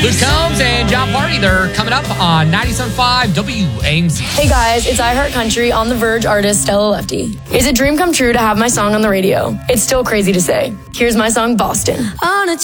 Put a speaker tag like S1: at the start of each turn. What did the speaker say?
S1: Luke Combs and John Party, they're coming up on 97.5 WAMC.
S2: Hey guys, it's iHeart Country on the Verge artist Stella Lefty. It's a dream come true to have my song on the radio. It's still crazy to say. Here's my song, Boston.
S3: On a